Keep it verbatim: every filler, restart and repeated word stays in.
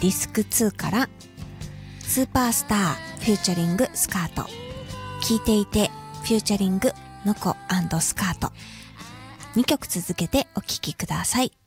ディスクツーからスーパースターフューチャリングスカート、聞いていてフューチャリングノコ&スカート、にきょく続けてお聴きください。